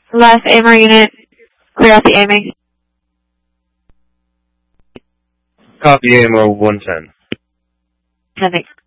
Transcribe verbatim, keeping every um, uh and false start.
Last A M R unit, clear out the A M A. Copy A M O one ten. Thanks.